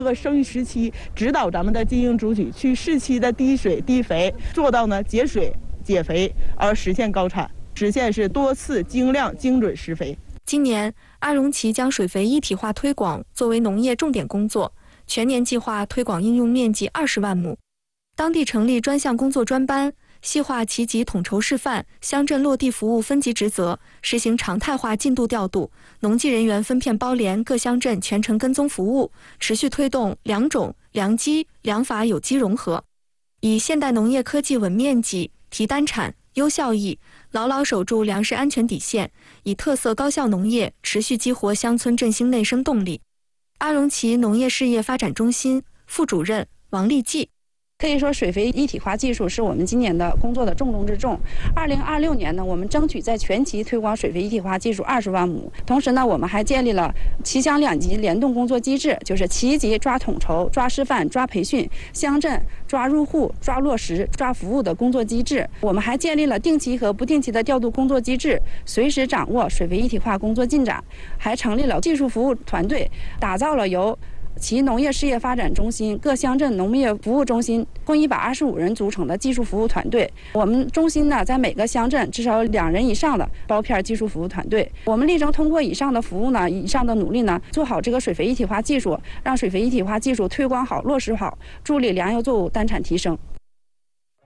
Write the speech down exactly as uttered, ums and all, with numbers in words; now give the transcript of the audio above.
这个生育时期指导咱们的经营主体去适期的低水低肥，做到呢节水减肥而实现高产，实现是多次精量精准施肥。 今年阿荣旗将水肥一体化推广作为农业重点工作，全年计划推广应用面积二十万亩。当地成立专项工作专班，细化其级统筹示范，乡镇落地服务分级职责，实行常态化进度调度，农技人员分片包联各乡镇全程跟踪服务，持续推动良种、良机、良法有机融合，以现代农业科技稳面积、提单产、优效益，牢牢守住粮食安全底线，以特色高效农业持续激活乡村振兴内生动力。阿荣旗农业事业发展中心副主任王立季。 可以说，水肥一体化技术是我们今年的工作的重中之重。二零二六年呢，我们争取在全旗推广水肥一体化技术二十万亩。同时呢，我们还建立了旗乡两级联动工作机制，就是旗级抓统筹、抓示范、抓培训，乡镇抓入户、抓落实、抓服务的工作机制。我们还建立了定期和不定期的调度工作机制，随时掌握水肥一体化工作进展。还成立了技术服务团队，打造了由其农业事业发展中心、各乡镇农业服务中心共一百二十五人组成的技术服务团队。我们中心呢，在每个乡镇至少有两人以上的包片技术服务团队。我们力争通过以上的服务呢，以上的努力呢，做好这个水肥一体化技术，让水肥一体化技术推广好、落实好，助力粮油作物单产提升。